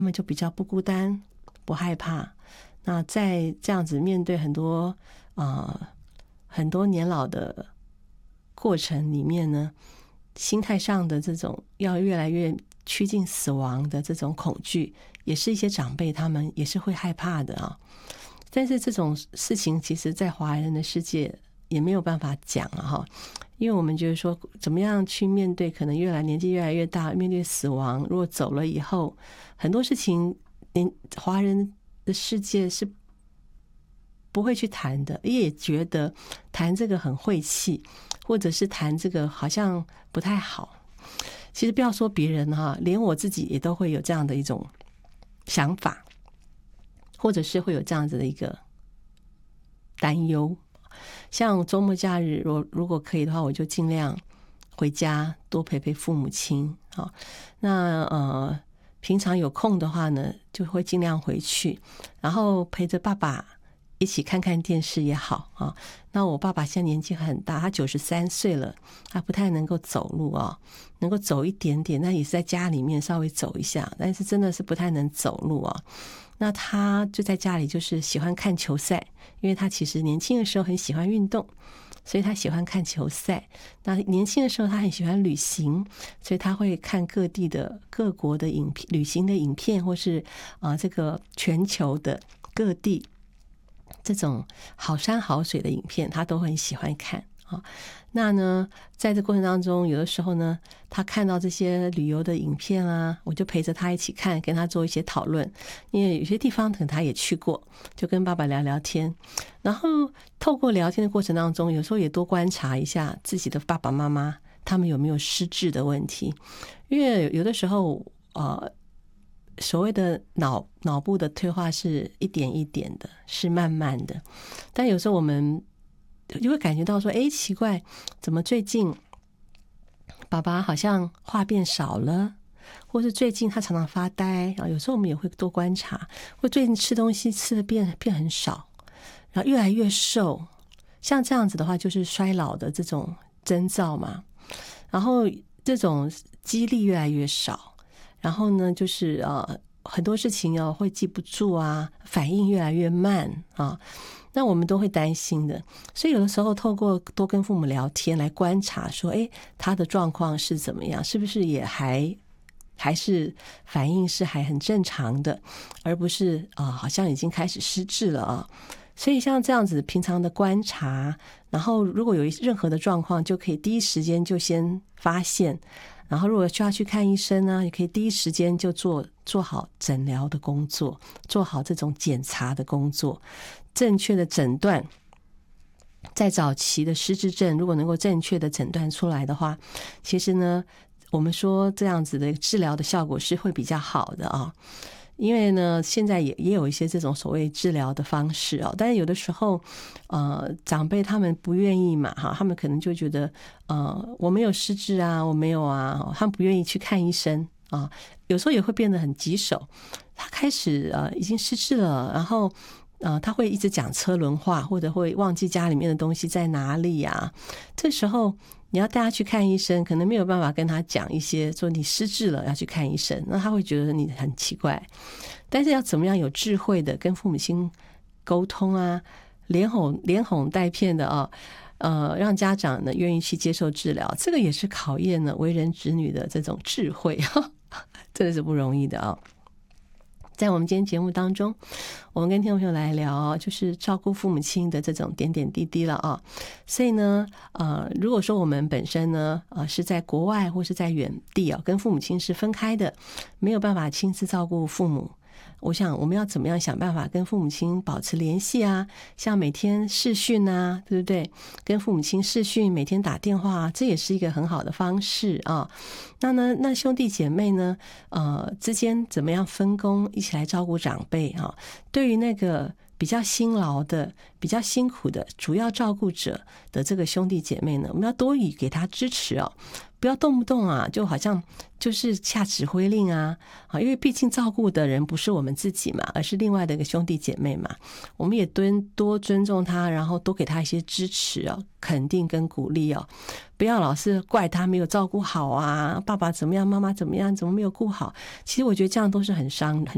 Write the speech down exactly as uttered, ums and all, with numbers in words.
他们就比较不孤单不害怕。那在这样子面对很多呃很多年老的过程里面呢，心态上的这种要越来越趋近死亡的这种恐惧，也是一些长辈他们也是会害怕的啊。但是这种事情其实在华人的世界也没有办法讲啊哈，因为我们觉得说怎么样去面对可能越来年纪越来越大，面对死亡，如果走了以后很多事情华人的世界是不会去谈的，也觉得谈这个很晦气，或者是谈这个好像不太好。其实不要说别人哈，连我自己也都会有这样的一种想法，或者是会有这样子的一个担忧。像周末假日，如如果可以的话，我就尽量回家多陪陪父母亲啊。那呃，平常有空的话呢，就会尽量回去，然后陪着爸爸一起看看电视也好啊。那我爸爸现在年纪很大，他九十三岁了，他不太能够走路啊，能够走一点点，那也是在家里面稍微走一下，但是真的是不太能走路啊。那他就在家里就是喜欢看球赛，因为他其实年轻的时候很喜欢运动，所以他喜欢看球赛。那年轻的时候他很喜欢旅行，所以他会看各地的各国的影片、旅行的影片，或是啊、呃、这个全球的各地这种好山好水的影片，他都很喜欢看啊。那呢，在这过程当中，有的时候呢，他看到这些旅游的影片啊，我就陪着他一起看，跟他做一些讨论。因为有些地方可能他也去过，就跟爸爸聊聊天。然后透过聊天的过程当中，有时候也多观察一下自己的爸爸妈妈，他们有没有失智的问题。因为有的时候，呃，所谓的脑脑部的退化是一点一点的，是慢慢的。但有时候我们就会感觉到说，哎，奇怪，怎么最近爸爸好像话变少了，或是最近他常常发呆啊。有时候我们也会多观察，或最近吃东西吃的变变很少，然后越来越瘦，像这样子的话，就是衰老的这种征兆嘛。然后这种肌力越来越少，然后呢，就是呃很多事情哦会记不住啊，反应越来越慢啊。那我们都会担心的，所以有的时候透过多跟父母聊天来观察说，诶，他的状况是怎么样，是不是也还还是反应是还很正常的，而不是啊、呃、好像已经开始失智了啊。所以像这样子平常的观察，然后如果有任何的状况，就可以第一时间就先发现，然后如果需要去看医生呢，也可以第一时间就做做好诊疗的工作，做好这种检查的工作，正确的诊断。在早期的失智症如果能够正确的诊断出来的话，其实呢我们说这样子的治疗的效果是会比较好的啊。因为呢现在也也有一些这种所谓治疗的方式啊，但是有的时候呃长辈他们不愿意嘛哈，他们可能就觉得呃我没有失智啊，我没有啊，他们不愿意去看医生啊，有时候也会变得很棘手。他开始呃已经失智了，然后呃他会一直讲车轮话，或者会忘记家里面的东西在哪里啊。这时候你要带他去看医生，可能没有办法跟他讲一些说你失智了要去看医生，那他会觉得你很奇怪。但是要怎么样有智慧的跟父母亲沟通啊，连哄连哄带骗的啊，呃，让家长呢愿意去接受治疗，这个也是考验呢为人子女的这种智慧，真的是不容易的啊。在我们今天节目当中，我们跟听众朋友来聊就是照顾父母亲的这种点点滴滴了啊。所以呢呃，如果说我们本身呢呃是在国外或是在远地啊，跟父母亲是分开的，没有办法亲自照顾父母，我想我们要怎么样想办法跟父母亲保持联系啊，像每天视讯啊，对不对？跟父母亲视讯，每天打电话，这也是一个很好的方式啊。那呢，那兄弟姐妹呢呃之间怎么样分工一起来照顾长辈啊？对于那个比较辛劳的比较辛苦的主要照顾者的这个兄弟姐妹呢，我们要多以给他支持哦，不要动不动啊就好像就是下指挥令啊，因为毕竟照顾的人不是我们自己嘛，而是另外的一个兄弟姐妹嘛，我们也多尊重他，然后多给他一些支持哦，肯定跟鼓励哦，不要老是怪他没有照顾好啊，爸爸怎么样，妈妈怎么样，怎么没有顾好。其实我觉得这样都是很伤很